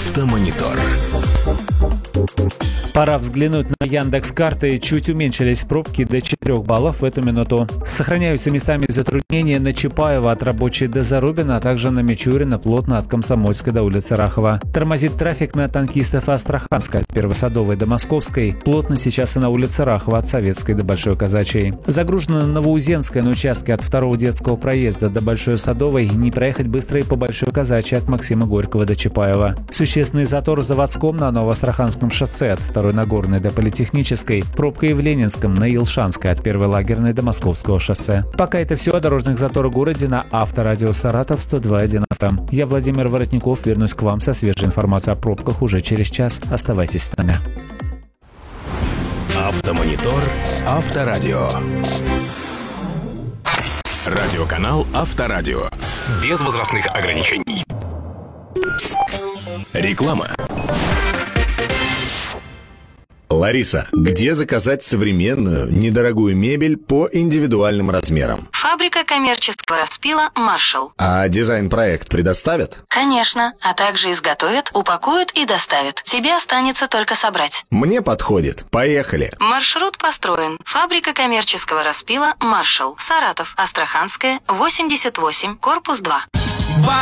Автомонитор. Пора взглянуть на Яндекс.Карты. Чуть уменьшились пробки до 4 баллов в эту минуту. Сохраняются местами затруднения на Чапаева от Рабочей до Зарубина, а также на Мичурина плотно от Комсомольской до улицы Рахова. Тормозит трафик на Танкистов и Астраханской от Первосадовой до Московской. Плотно сейчас и на улице Рахова от Советской до Большой Казачьей. Загружено Новоузенская на участке от 2-го детского проезда до Большой Садовой. Не проехать быстро и по Большой Казачьей от Максима Горького до Чапаева. Существенный затор в Заводском на Новоастраханском шоссе от 2-й Нагорной до Политехнической. Пробка и в Ленинском на Елшанской от 1-й Лагерной до Московского шоссе. Пока это все о дорожных заторах в городе на Авторадио Саратов 102.1 FM. Я, Владимир Воротников, вернусь к вам со свежей информацией о пробках уже через час. Оставайтесь с нами. Автомонитор. Авторадио. Радиоканал Авторадио. Без возрастных ограничений. Реклама. Лариса, где заказать современную, недорогую мебель по индивидуальным размерам? Фабрика коммерческого распила «Маршалл». А дизайн-проект предоставят? Конечно, а также изготовят, упакуют и доставят. Тебе останется только собрать. Мне подходит. Поехали. Маршрут построен. Фабрика коммерческого распила «Маршалл». Саратов, Астраханская, 88, корпус 2.